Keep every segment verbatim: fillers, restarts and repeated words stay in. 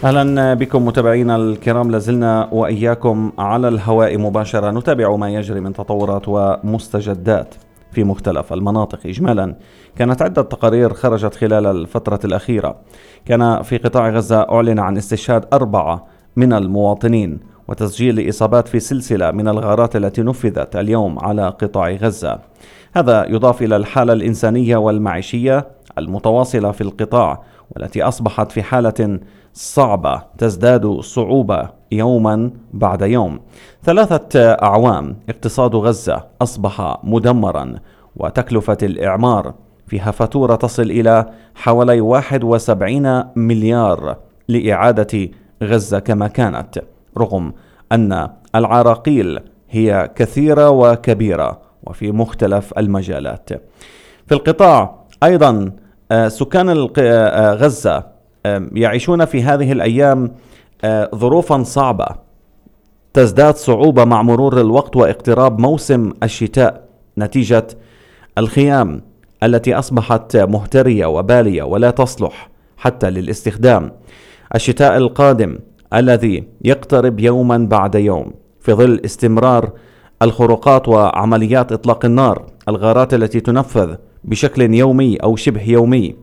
أهلا بكم متابعينا الكرام، لازلنا وإياكم على الهواء مباشرة نتابع ما يجري من تطورات ومستجدات في مختلف المناطق. إجمالا كانت عدة تقارير خرجت خلال الفترة الأخيرة. كان في قطاع غزة أعلن عن استشهاد أربعة من المواطنين وتسجيل إصابات في سلسلة من الغارات التي نفذت اليوم على قطاع غزة. هذا يضاف إلى الحالة الإنسانية والمعيشية المتواصلة في القطاع، والتي أصبحت في حالة صعبة تزداد صعوبة يوما بعد يوم. ثلاثة أعوام اقتصاد غزة أصبح مدمرا، وتكلفة الإعمار فيها فاتورة تصل إلى حوالي واحد وسبعين مليار لإعادة غزة كما كانت، رغم أن العراقيل هي كثيرة وكبيرة وفي مختلف المجالات. في القطاع أيضا سكان غزة يعيشون في هذه الأيام ظروفا صعبة تزداد صعوبة مع مرور الوقت واقتراب موسم الشتاء، نتيجة الخيام التي أصبحت مهترية وبالية ولا تصلح حتى للاستخدام. الشتاء القادم الذي يقترب يوما بعد يوم في ظل استمرار الخروقات وعمليات إطلاق النار، الغارات التي تنفذ بشكل يومي أو شبه يومي،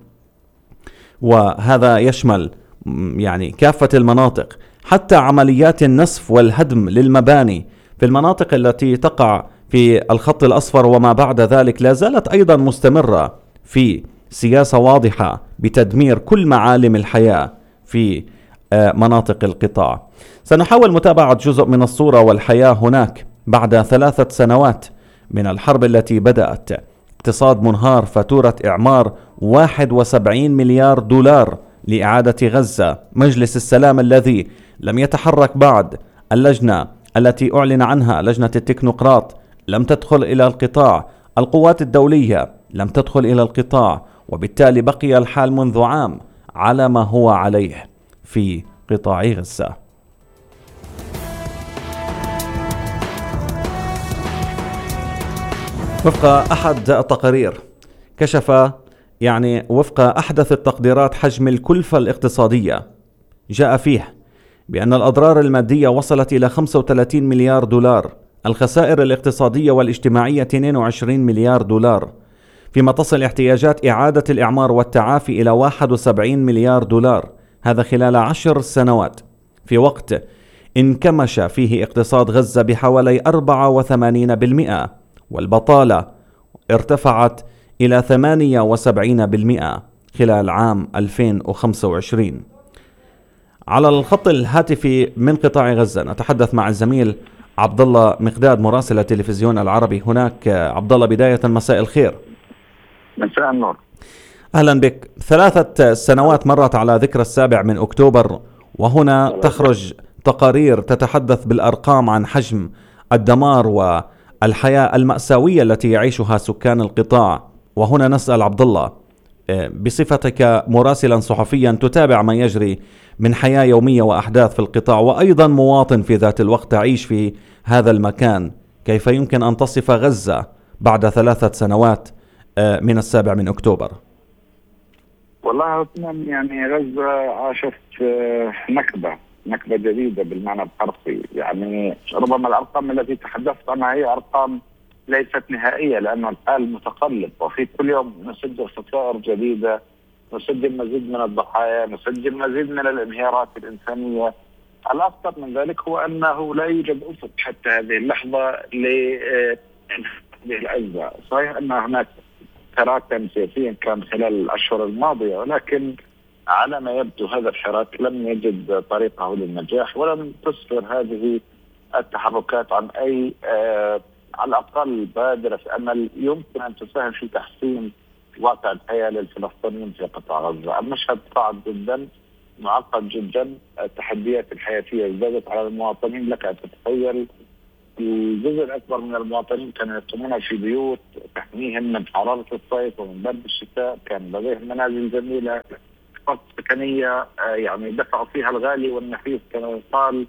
وهذا يشمل يعني كافة المناطق، حتى عمليات النسف والهدم للمباني في المناطق التي تقع في الخط الأصفر وما بعد ذلك، لا زالت أيضا مستمرة في سياسة واضحة بتدمير كل معالم الحياة في مناطق القطاع. سنحاول متابعة جزء من الصورة والحياة هناك بعد ثلاثة سنوات من الحرب التي بدأت. اقتصاد منهار، فاتورة إعمار واحد وسبعين مليار دولار لإعادة غزة، مجلس السلام الذي لم يتحرك بعد، اللجنة التي أعلن عنها لجنة التكنوقراط لم تدخل إلى القطاع، القوات الدولية لم تدخل إلى القطاع، وبالتالي بقي الحال منذ عام على ما هو عليه في قطاع غزة. وفق أحد التقارير كشف يعني وفق أحدث التقديرات حجم الكلفة الاقتصادية، جاء فيه بأن الأضرار المادية وصلت إلى خمسة وثلاثين مليار دولار، الخسائر الاقتصادية والاجتماعية اثنين وعشرين مليار دولار، فيما تصل احتياجات إعادة الإعمار والتعافي إلى واحد وسبعين مليار دولار، هذا خلال عشر سنوات، في وقت انكمش فيه اقتصاد غزة بحوالي أربعة وثمانين بالمئة، والبطالة ارتفعت إلى ثمانية وسبعين بالمئة خلال عام ألفين وخمسة وعشرين. على الخط الهاتفي من قطاع غزة نتحدث مع الزميل عبد الله مقداد مراسل التلفزيون العربي هناك. عبد الله، بداية مساء الخير. مساء النور. أهلا بك. ثلاثة سنوات مرت على ذكرى السابع من أكتوبر، وهنا تخرج تقارير تتحدث بالأرقام عن حجم الدمار والحياة المأساوية التي يعيشها سكان القطاع. وهنا نسأل عبد الله بصفتك مراسلا صحفيا تتابع ما يجري من حياة يومية وأحداث في القطاع، وأيضا مواطن في ذات الوقت تعيش في هذا المكان، كيف يمكن أن تصف غزة بعد ثلاثة سنوات من السابع من أكتوبر؟ والله يعني غزة عاشت نكبة نكبة جديدة بالمعنى الحرفي. يعني ربما الأرقام التي تحدثت عنها هي أرقام ليست نهائية، لأن الحال متقلب وفي كل يوم نسجل خسائر جديدة، نسجل مزيد من الضحايا، نسجل مزيد من الانهيارات الإنسانية. الأخطر من ذلك هو أنه لا يوجد أفق حتى هذه اللحظة لهذه الأجزاء. صحيح أن هناك حراك سياسيا كان خلال الأشهر الماضية، ولكن على ما يبدو هذا الحراك لم يجد طريقه للنجاح، ولم تسفر هذه التحركات عن أي آه على الأقل بادرة أمل يمكن أن تساهم في تحسين واقع الحياة للفلسطينيين في قطاع غزة. المشهد صعب جدا، معقد جدا، التحديات الحياتية ازدادت على المواطنين. لك أن تتخيل الجزء الأكبر من المواطنين كانوا يقيمون في بيوت تحميهم من حرارة الصيف ومن برد الشتاء، كان لديهم منازل جميلة سكنية يعني دفعوا فيها الغالي والنفيس كما يقال،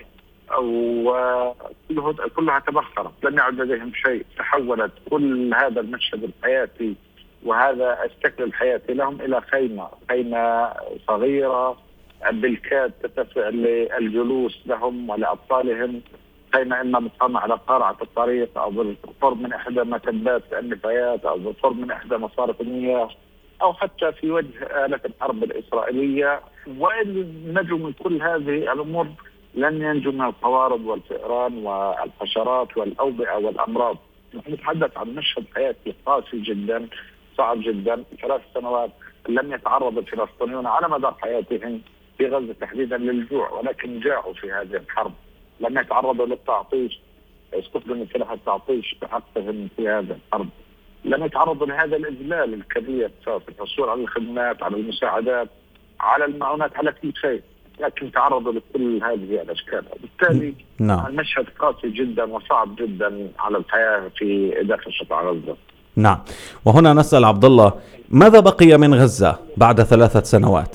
وكلها تبخرت، لم يعد لديهم شيء. تحولت كل هذا المشهد الحياتي وهذا الشكل الحياتي لهم إلى خيمة خيمة صغيرة بالكاد تتسع للجلوس لهم ولأطفالهم، بينما إما بالطمع على قارعة الطريق أو بالقرب من إحدى مكبات النفايات أو بالقرب من إحدى مصارف المياه أو حتى في وجه آلة الحرب الإسرائيلية. وإن نجوا من كل هذه الأمور لن ينجو من القوارض والفئران والحشرات والأوبئة والأمراض. نحن نتحدث عن مشهد حياتي قاسي جدا، صعب جدا. ثلاث سنوات لم يتعرض الفلسطينيون على مدار حياتهم في غزة تحديدا للجوع، ولكن جاعوا في هذه الحرب. لم يتعرضوا للتعطيش، استخدموا من سلاح التعطيش بحقهم في هذه الحرب. لم يتعرضوا لهذا الإذلال الكبير في الحصول على الخدمات، على المساعدات، على المعونات، على كل شيء، لكن تعرضوا لكل هذه الأشكال. وبالتالي نعم. المشهد قاسي جدا وصعب جدا على الحياة في داخل قطاع غزة. نعم. وهنا نسأل عبد الله، ماذا بقي من غزة بعد ثلاثة سنوات؟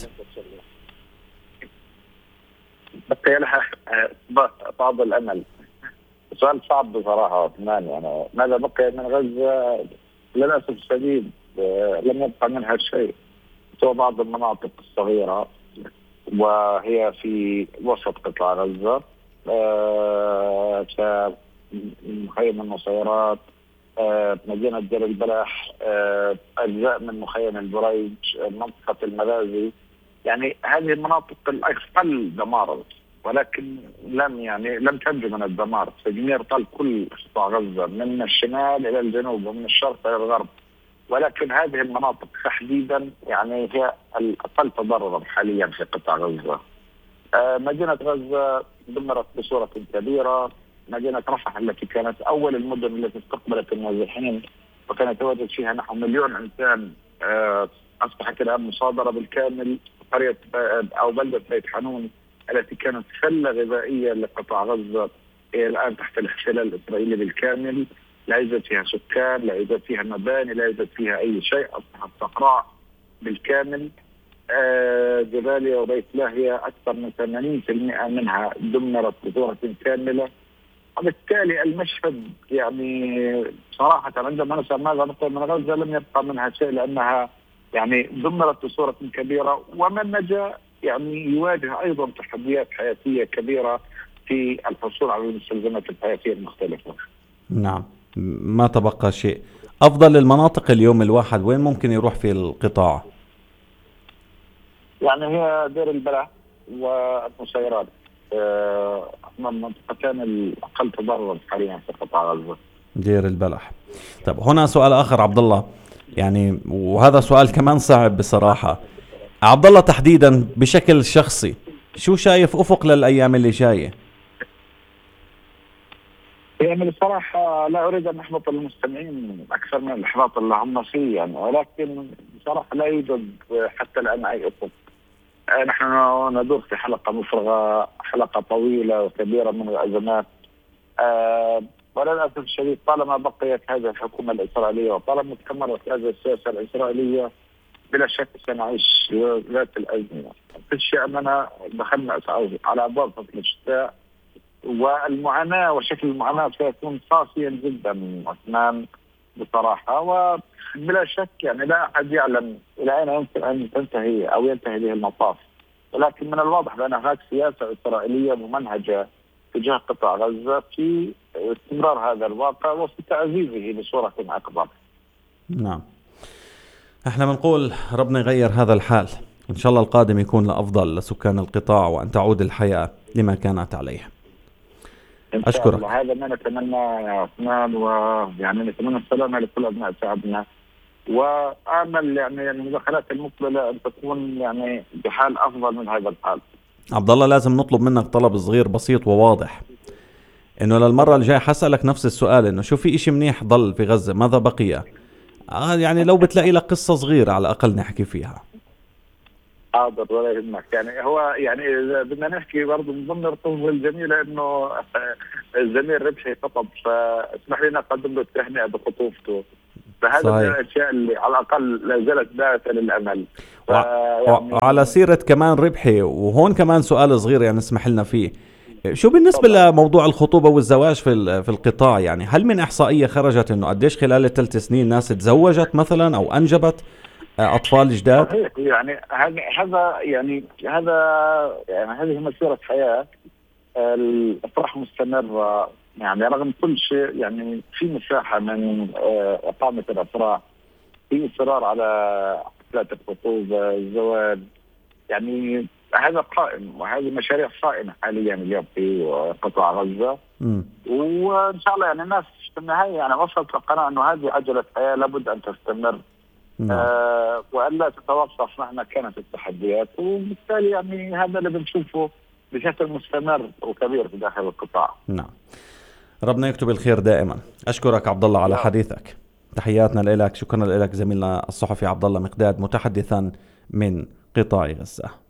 بقي لها بعض الأمل. سؤال صعب بصراحة عثمان. يعني ماذا بقي من غزة؟ للأسف الشديد لم يبقى منها شيء سوى بعض المناطق الصغيرة، وهي في وسط قطاع غزة، كمخيم النصيرات، مدينة دير البلح، أجزاء من مخيم البريج، منطقة المغازي. يعني هذه المناطق الأقل دمارا، ولكن لم يعني لم تنجو من الدمار. تدمير طال كل قطاع غزة من الشمال إلى الجنوب ومن الشرق إلى الغرب، ولكن هذه المناطق تحديدا يعني هي الأقل تضررا حاليا في قطاع غزة. آه مدينة غزة دمرت بصورة كبيرة. مدينة رفح التي كانت أول المدن التي استقبلت النازحين وكان يتواجد فيها نحو مليون إنسان، آه أصبحت الآن مصادرة بالكامل. قرية أو بلدة بيت حنون التي كانت سلة غذائية لقطاع غزة هي الآن تحت الاحتلال الإسرائيلي بالكامل. لا يوجد فيها سكان، لا يوجد فيها مباني، لا يوجد فيها أي شيء، أصبحت صحراء بالكامل. آه جباليا وبيت لاهيا أكثر من ثمانين بالمئة منها دمرت بصورة كاملة. وبالتالي المشهد يعني صراحة عندما نسأل ماذا بقي من غزة لم يبقى منها شيء، لأنها يعني دمرت بصورة كبيرة. ومن نجا يعني يواجه أيضا تحديات حياتية كبيرة في الحصول على المستلزمات الحياتية المختلفة. نعم، ما تبقى شيء. أفضل المناطق اليوم الواحد وين ممكن يروح في القطاع؟ يعني هي دير البلح والنصيرات، أه المنطقتين الأقل تضررا حاليا في قطاع غزة. دير البلح. طب هنا سؤال آخر عبد الله، يعني وهذا سؤال كمان صعب بصراحة. عبد الله تحديدا بشكل شخصي شو شايف أفق للأيام اللي جاية؟ يعني بصراحة لا أريد أن أحبط المستمعين أكثر من الإحباط اللي هم فيه، يعني ولكن بصراحة لا يوجد حتى الآن أي أفق. نحن ندور في حلقة مفرغة، حلقة طويلة وكبيرة من الأزمات، أه وللأسف الشديد طالما بقيت هذه الحكومة الإسرائيلية وطالما استمرت هذه السياسة الإسرائيلية بلا شك سنعيش ذات الأزمة. في الشيء أننا دخلنا على أبواب فصل الشتاء، والمعاناة وشكل المعاناة سيكون قاسيا جدا عثمان بصراحة. وبلا شك يعني لا أحد يعلم إلى أين يمكن أن تنتهي أو ينتهي به المطاف، ولكن من الواضح بأن هناك سياسة إسرائيلية ممنهجة تجاه قطاع غزة في استمرار هذا الواقع وفي تعزيزه بصورة أكبر. نعم، احنا بنقول ربنا يغير هذا الحال، إن شاء الله القادم يكون لأفضل لسكان القطاع وأن تعود الحياة لما كانت عليه. أشكرك. هذا ما نتمنى يا عثمان، ويعني نتمنى السلامة لكل أبناء شعبنا، وآمل يعني المداخلات المقبلة أن تكون يعني بحال أفضل من هذا الحال. عبد الله لازم نطلب منك طلب صغير بسيط وواضح، إنه للمرة الجاية حسألك نفس السؤال، إنه شو في إشي منيح ضل في غزة، ماذا بقي؟ آه يعني لو بتلاقي لك قصة صغيرة على الأقل نحكي فيها. حاضر ولا يهمك. يعني هو يعني إذا بدنا نحكي برضه من ضمن القصة الجميلة إنه الزميل ربحي خطب، فاسمح لنا نقدم له التهنئة بخطوبته. فهذا من الأشياء اللي على الأقل لا زالت باعثة للأمل. يعني وعلى سيرة كمان ربحي، وهون كمان سؤال صغير يعني اسمح لنا فيه، شو بالنسبة طبعا لموضوع الخطوبة والزواج في في القطاع؟ يعني هل من إحصائية خرجت إنه قديش خلال الثلاث سنين ناس تزوجت مثلا أو أنجبت، أطفال جداد؟ صحيح. يعني هذا هذا يعني هذا يعني هذه مسيرة حياة. الأفراح مستمرة يعني رغم كل شيء، يعني في مساحة من آه، إقامة الأفراح، في إصرار على حفلات الخطوبة، الزواج، يعني هذا قائم، وهذه مشاريع قائمة حاليا اليوم في قطاع غزة. م. وإن شاء الله يعني الناس في النهاية يعني وصلت للقناعة أنه هذه عجلة حياة لابد أن تستمر. نعم. آه وألا تتوقف مهما كانت التحديات، وبالتالي يعني هذا اللي بنشوفه بشكل مستمر وكبير في داخل القطاع. نعم، ربنا يكتب الخير دائما. أشكرك عبد الله على حديثك، تحياتنا لك. شكرا لك زميلنا الصحفي عبد الله مقداد متحدثا من قطاع غزة.